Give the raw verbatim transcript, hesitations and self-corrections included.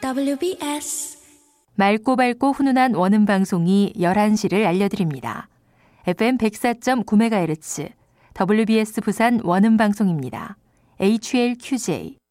더블유비에스 맑고 밝고 훈훈한 원음 방송이 열한 시를 알려드립니다. 에프엠 백사 점 구 메가헤르츠 더블유비에스 부산 원음 방송입니다. 에이치엘큐제이